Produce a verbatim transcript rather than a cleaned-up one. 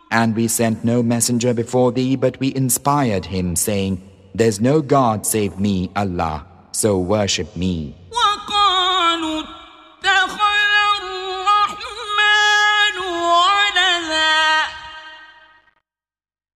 And we sent no messenger before thee, but we inspired him, saying, There's no God save me, Allah, so worship me.